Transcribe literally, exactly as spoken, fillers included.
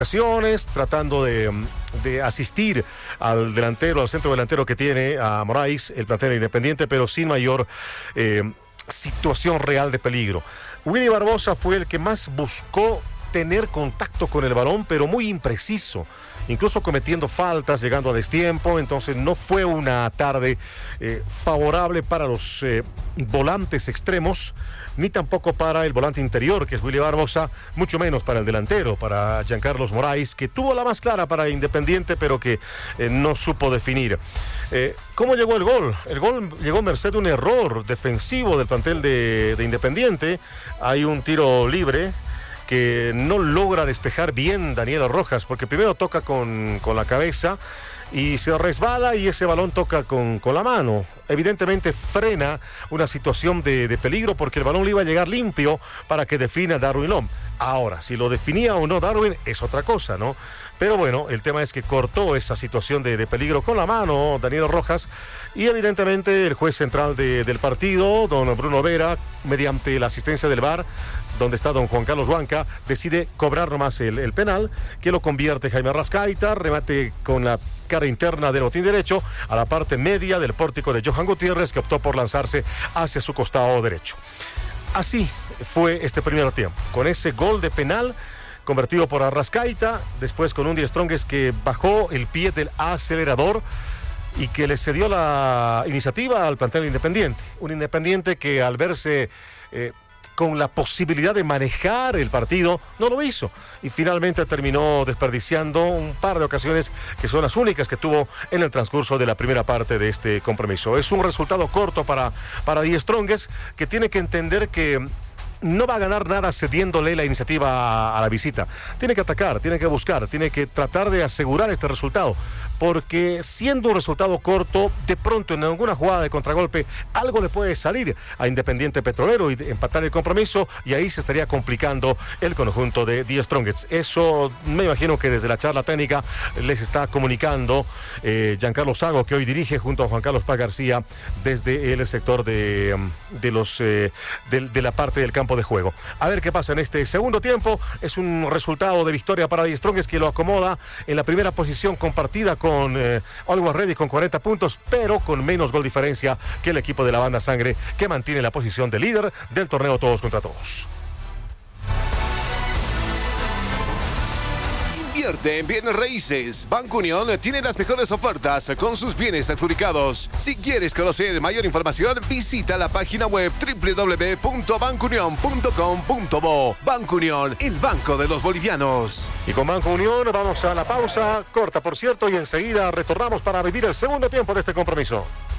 ocasiones, tratando de, de asistir al delantero, al centro delantero que tiene a Moraes, el plantel Independiente, pero sin mayor eh, situación real de peligro. Willy Barbosa fue el que más buscó tener contacto con el balón, pero muy impreciso, incluso cometiendo faltas, llegando a destiempo. Entonces no fue una tarde eh, favorable para los eh, volantes extremos, ni tampoco para el volante interior, que es Willy Barbosa, mucho menos para el delantero, para Giancarlos Moraes, que tuvo la más clara para Independiente, pero que eh, no supo definir. Eh, ¿Cómo llegó el gol? El gol llegó merced de un error defensivo del plantel de, de Independiente. Hay un tiro libre que no logra despejar bien Daniel Rojas, porque primero toca con, con la cabeza y se resbala y ese balón toca con, con la mano. Evidentemente frena una situación de, de peligro, porque el balón le iba a llegar limpio para que defina Darwin Lom. Ahora, si lo definía o no Darwin es otra cosa, ¿no? Pero bueno, el tema es que cortó esa situación de, de peligro con la mano Daniel Rojas, y evidentemente el juez central de, del partido, don Bruno Vera, mediante la asistencia del V A R, donde está don Juan Carlos Huanca, decide cobrar nomás el, el penal, que lo convierte Jaime Arrascaita, remate con la cara interna del botín derecho a la parte media del pórtico de Johan Gutiérrez, que optó por lanzarse hacia su costado derecho. Así fue este primer tiempo, con ese gol de penal convertido por Arrascaita, después con un Die Strongest que bajó el pie del acelerador y que le cedió la iniciativa al plantel Independiente. Un Independiente que al verse eh, con la posibilidad de manejar el partido, no lo hizo, y finalmente terminó desperdiciando un par de ocasiones que son las únicas que tuvo en el transcurso de la primera parte de este compromiso. Es un resultado corto para, para Die Strongest, que tiene que entender que no va a ganar nada cediéndole la iniciativa a, a la visita. Tiene que atacar, tiene que buscar, tiene que tratar de asegurar este resultado, porque siendo un resultado corto, de pronto en alguna jugada de contragolpe algo le puede salir a Independiente Petrolero y empatar el compromiso, y ahí se estaría complicando el conjunto de Die Strongest. Eso me imagino que desde la charla técnica les está comunicando eh, Giancarlo Sago, que hoy dirige junto a Juan Carlos Paz García desde el sector de, de, los, eh, de, de la parte del campo de juego. A ver qué pasa en este segundo tiempo. Es un resultado de victoria para Die Strongest, que lo acomoda en la primera posición compartida con eh, Always Ready con cuarenta puntos, pero con menos gol diferencia que el equipo de la Banda Sangre, que mantiene la posición de líder del torneo Todos contra Todos. Invierte en bienes raíces. Banco Unión tiene las mejores ofertas con sus bienes adjudicados. Si quieres conocer mayor información, visita la página web doble u doble u doble u punto banco unión punto com punto bo. Banco Unión, el banco de los bolivianos. Y con Banco Unión vamos a la pausa corta, por cierto, y enseguida retornamos para vivir el segundo tiempo de este compromiso.